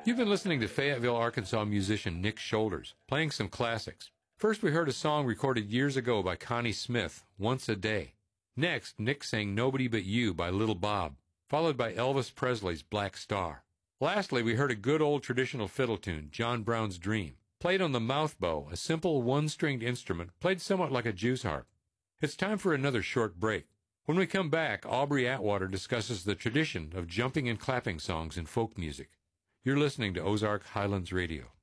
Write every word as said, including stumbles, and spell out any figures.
You've been listening to Fayetteville, Arkansas musician Nick Shoulders, playing some classics. First, we heard a song recorded years ago by Connie Smith, Once a Day. Next, Nick sang Nobody But You by Little Bob, followed by Elvis Presley's Black Star. Lastly, we heard a good old traditional fiddle tune, John Brown's Dream, played on the mouth bow, a simple one-stringed instrument played somewhat like a Jew's harp. It's time for another short break. When we come back, Aubrey Atwater discusses the tradition of jumping and clapping songs in folk music. You're listening to Ozark Highlands Radio.